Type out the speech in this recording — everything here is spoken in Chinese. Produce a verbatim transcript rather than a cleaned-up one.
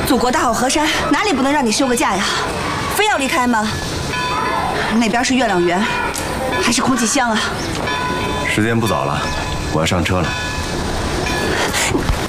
祖国大好河山，哪里不能让你休个假呀？非要离开吗？那边是月亮园，还是空气香啊？ 时间不早了，我要上车了。